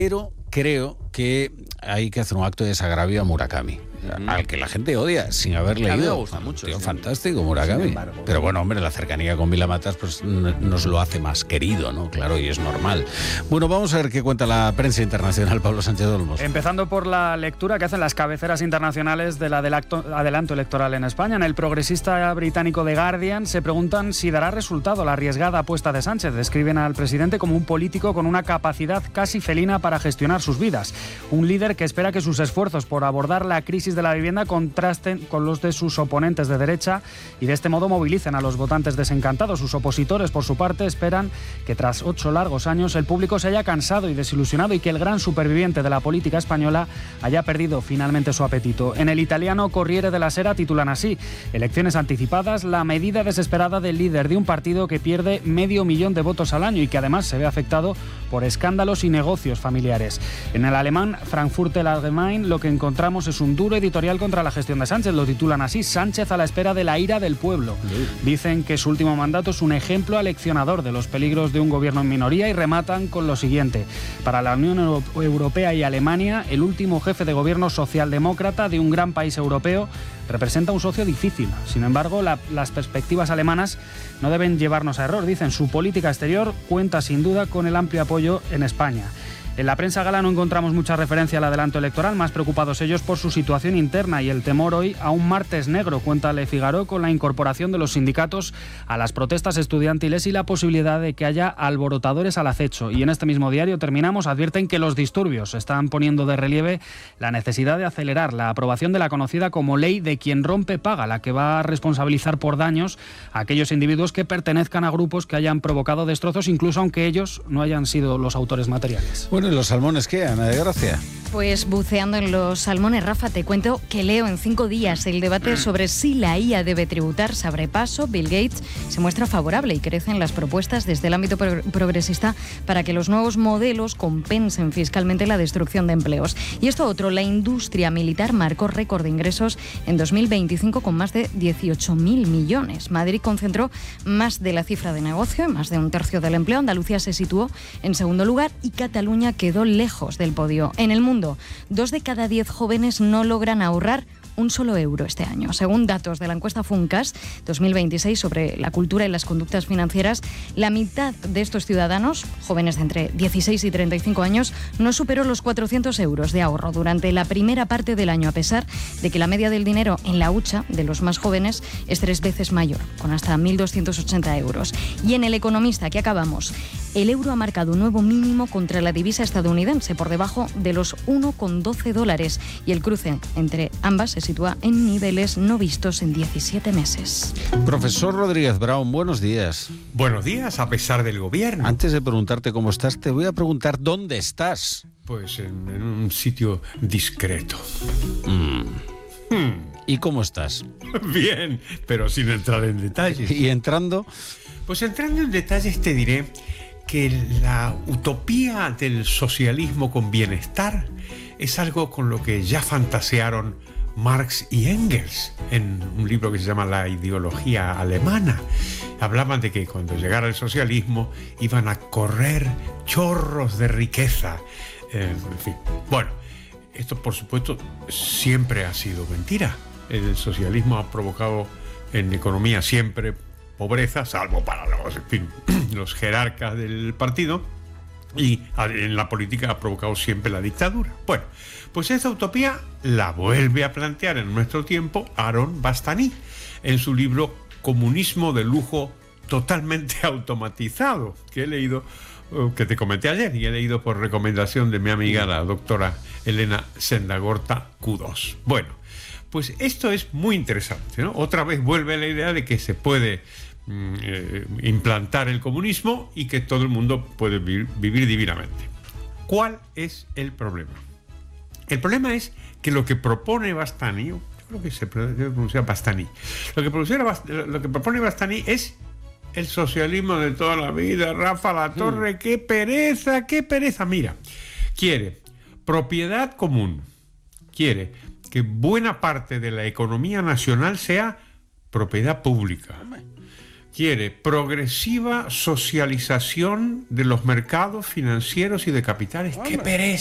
Pero creo que hay que hacer un acto de desagravio a Murakami, al que la gente odia sin haber leído. A mí me gusta mucho. Tío, Sí. fantástico Murakami. Pero bueno, hombre, la cercanía con Vila Matas pues, nos lo hace más querido, ¿no? Claro, y es normal. Bueno, vamos a ver qué cuenta la prensa internacional, Pablo Sánchez Olmos. Empezando por la lectura que hacen las cabeceras internacionales del adelanto electoral en España. En el progresista británico The Guardian se preguntan si dará resultado la arriesgada apuesta de Sánchez. Describen al presidente como un político con una capacidad casi felina para gestionar sus vidas. Un líder que espera que sus esfuerzos por abordar la crisis de la vivienda contrasten con los de sus oponentes de derecha y de este modo movilicen a los votantes desencantados. Sus opositores, por su parte, esperan que tras 8 largos años el público se haya cansado y desilusionado y que el gran superviviente de la política española haya perdido finalmente su apetito. En el italiano Corriere della Sera titulan así: elecciones anticipadas, la medida desesperada del líder de un partido que pierde 500.000 de votos al año y que además se ve afectado por escándalos y negocios familiares. En el alemán Frankfurter Allgemein lo que encontramos es un duro editorial contra la gestión de Sánchez. Lo titulan así: Sánchez a la espera de la ira del pueblo. Dicen que su último mandato es un ejemplo aleccionador de los peligros de un gobierno en minoría y rematan con lo siguiente: para la Unión Europea y Alemania, el último jefe de gobierno socialdemócrata de un gran país europeo representa un socio difícil. Sin embargo, las perspectivas alemanas no deben llevarnos a error. Dicen, su política exterior cuenta sin duda con el amplio apoyo en España. En la prensa gala no encontramos mucha referencia al adelanto electoral, más preocupados ellos por su situación interna y el temor hoy a un martes negro, cuenta Le Figaro, con la incorporación de los sindicatos a las protestas estudiantiles y la posibilidad de que haya alborotadores al acecho. Y en este mismo diario advierten que los disturbios están poniendo de relieve la necesidad de acelerar la aprobación de la conocida como ley de quien rompe paga, la que va a responsabilizar por daños a aquellos individuos que pertenezcan a grupos que hayan provocado destrozos, incluso aunque ellos no hayan sido los autores materiales. Bueno, ¿y los salmones qué, Ana de Gracia? Pues buceando en los salmones, Rafa, te cuento que leo en 5 días el debate sobre si la IA debe tributar se abre paso. Bill Gates se muestra favorable y crecen las propuestas desde el ámbito progresista para que los nuevos modelos compensen fiscalmente la destrucción de empleos. Y esto otro, la industria militar marcó récord de ingresos en 2025 con más de 18.000 millones. Madrid concentró más de la cifra de negocio, más de 1/3 del empleo. Andalucía se situó en segundo lugar y Cataluña quedó lejos del podio. En el mundo, 2 de cada 10 jóvenes no logran ahorrar un solo euro este año. Según datos de la encuesta Funcas 2026 sobre la cultura y las conductas financieras, la mitad de estos ciudadanos, jóvenes de entre 16 y 35 años, no superó los 400 euros de ahorro durante la primera parte del año, a pesar de que la media del dinero en la hucha de los más jóvenes es 3 veces mayor, con hasta 1.280 euros. Y en El Economista, que acabamos, el euro ha marcado un nuevo mínimo contra la divisa estadounidense, por debajo de los $1,12, y el cruce entre ambas se sitúa en niveles no vistos en 17 meses. Profesor Rodríguez Brown, buenos días. Buenos días, a pesar del gobierno. Antes de preguntarte cómo estás, te voy a preguntar dónde estás. Pues en un sitio discreto. ¿Y cómo estás? Bien, pero sin entrar en detalles. ¿Y entrando? Pues entrando en detalles te diré que la utopía del socialismo con bienestar es algo con lo que ya fantasearon Marx y Engels en un libro que se llama La ideología alemana. Hablaban de que cuando llegara el socialismo iban a correr chorros de riqueza. En fin, bueno, esto por supuesto siempre ha sido mentira. El socialismo ha provocado en economía siempre pobreza, salvo para los, en fin, los jerarcas del partido, y en la política ha provocado siempre la dictadura. Bueno, pues esta utopía la vuelve a plantear en nuestro tiempo Aaron Bastani en su libro Comunismo de lujo totalmente automatizado, que he leído, que te comenté ayer, y he leído por recomendación de mi amiga la doctora Elena Sendagorta Q2. Bueno, pues esto es muy interesante, ¿no? Otra vez vuelve la idea de que se puede implantar el comunismo y que todo el mundo puede vivir divinamente. ¿Cuál es el problema? El problema es que lo que propone Bastani, yo creo que se pronuncia Bastani, lo que propone Bastani es el socialismo de toda la vida. Rafa La Torre, qué pereza, qué pereza. Mira, quiere propiedad común, quiere que buena parte de la economía nacional sea propiedad pública. quiere progresiva socialización de los mercados financieros y de capitales. ¡Qué pereza!